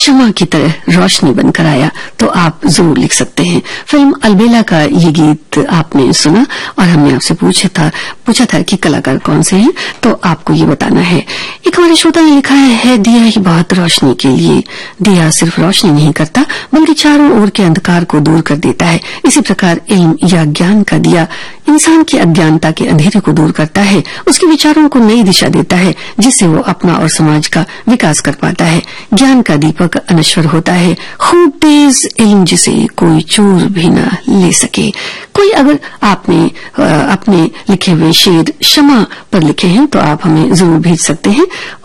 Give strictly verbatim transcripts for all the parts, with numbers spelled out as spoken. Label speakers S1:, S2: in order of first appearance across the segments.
S1: शमा की तरह रोशनी बनकर आया, तो आप जरूर लिख सकते हैं। फिल्म अलबेला का ये गीत आपने सुना और हमने आपसे पूछा था पूछा था कि कलाकार कौन से हैं, तो आपको ये बताना है। एक हमारे श्रोता ने लिखा है, है दिया ही बहुत रोशनी के लिए। दिया सिर्फ रोशनी नहीं करता बल्कि चारों ओर के अंधकार को दूर कर देता है। इसी प्रकार इल्म या ज्ञान का दिया इंसान की अज्ञानता के अंधेरे को दूर करता है, उसके विचारों को नई दिशा देता है, जिससे वो अपना और समाज का विकास कर पाता है। ज्ञान का दीपक अनश्वर होता है, खूब तेज इल्म जिसे कोई चोर भी न ले सके। कोई अगर आपने अपने लिखे हुए शेर शमा पर लिखे हैं तो आप हमें जरूर भेज सकते हैं,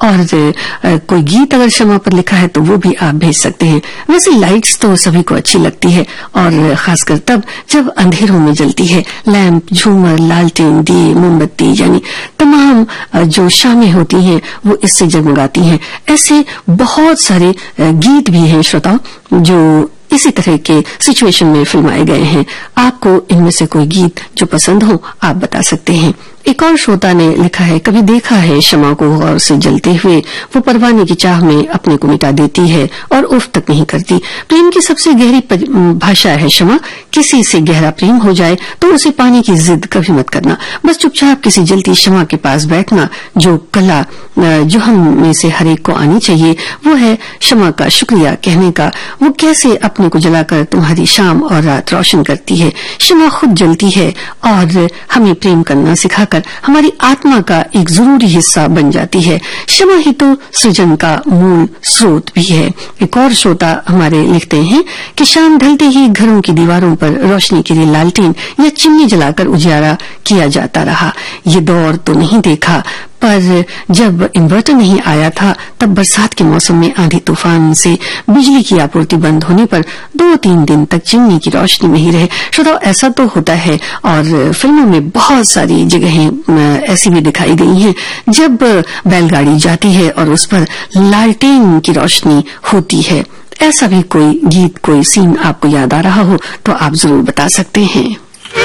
S1: और कोई गीत अगर शमा पर लिखा है तो वो भी आप भेज सकते हैं। वैसे लाइट्स तो सभी को अच्छी लगती है, और खासकर तब जब अंधेरों में जलती है। लैंप, झूमर, लालटेन, दिए, मोमबत्ती यानी तमाम जो शामें होती हैं वो इससे जगमगाती हैं। ऐसे बहुत सारे गीत भी हैं श्रोताओं जो इसी तरह के सिचुएशन में फिल्माए गए हैं। आपको इनमें से कोई गीत जो पसंद हो आप बता सकते हैं। एक और श्रोता ने लिखा है, कभी देखा है शमा को गौर से जलते हुए, वो परवाने की चाह में अपने को मिटा देती है और उफ तक नहीं करती। प्रेम की सबसे गहरी भाषा है शमा। किसी से गहरा प्रेम हो जाए तो उसे पाने की जिद कभी मत करना, बस चुपचाप किसी जलती शमा के पास बैठना। जो कला जो हम में से हर एक को आनी चाहिए वो है शमा का शुक्रिया कहने का। वो कैसे अपने को जलाकर तुम्हारी शाम और रात रोशन करती है। शमा खुद जलती है और हमें प्रेम करना सिखाकर हमारी आत्मा का एक जरूरी हिस्सा बन जाती है। शमा ही तो सृजन का मूल स्रोत भी है। एक और श्रोता हमारे लिखते हैं कि शाम ढलते ही घरों की दीवारों पर रोशनी के लिए लालटेन या चिमनी जलाकर उजियारा किया जाता रहा। ये दौर तो नहीं देखा, पर जब इन्वर्टर नहीं आया था तब बरसात के मौसम में आंधी तूफान से बिजली की आपूर्ति बंद होने पर दो तीन दिन तक चिमनी की रोशनी में ही रहे। श्रोताओ, ऐसा तो होता है, और फिल्मों में बहुत सारी जगहें ऐसी भी दिखाई गई हैं जब बैलगाड़ी जाती है और उस पर लालटेन की रोशनी होती है। ऐसा भी कोई गीत, कोई सीन आपको याद आ रहा हो तो आप जरूर बता सकते हैं।